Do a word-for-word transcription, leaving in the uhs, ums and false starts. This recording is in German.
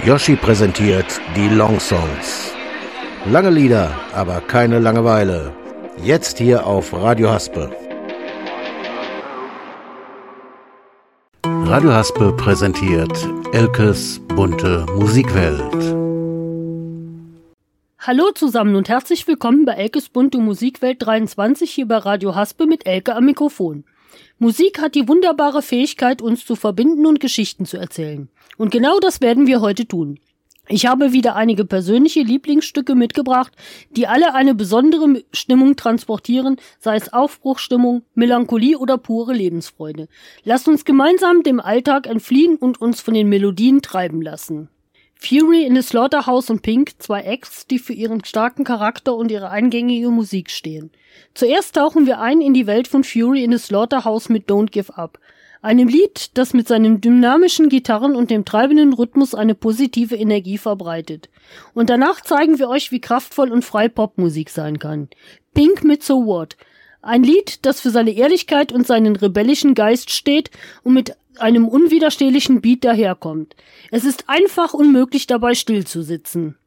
Yoshi präsentiert die Long Songs. Lange Lieder, aber keine Langeweile. Jetzt hier auf Radio Haspe. Radio Haspe präsentiert Elkes bunte Musikwelt. Hallo zusammen und herzlich willkommen bei Elkes bunte Musikwelt dreiundzwanzig hier bei Radio Haspe mit Elke am Mikrofon. Musik hat die wunderbare Fähigkeit, uns zu verbinden und Geschichten zu erzählen. Und genau das werden wir heute tun. Ich habe wieder einige persönliche Lieblingsstücke mitgebracht, die alle eine besondere Stimmung transportieren, sei es Aufbruchsstimmung, Melancholie oder pure Lebensfreude. Lasst uns gemeinsam dem Alltag entfliehen und uns von den Melodien treiben lassen. Fury in the Slaughterhouse und Pink, zwei Acts, die für ihren starken Charakter und ihre eingängige Musik stehen. Zuerst tauchen wir ein in die Welt von Fury in the Slaughterhouse mit Don't Give Up, einem Lied, das mit seinen dynamischen Gitarren und dem treibenden Rhythmus eine positive Energie verbreitet. Und danach zeigen wir euch, wie kraftvoll und frei Popmusik sein kann. Pink mit So What, ein Lied, das für seine Ehrlichkeit und seinen rebellischen Geist steht und mit einem unwiderstehlichen Beat daherkommt. Es ist einfach unmöglich, dabei still zu sitzen.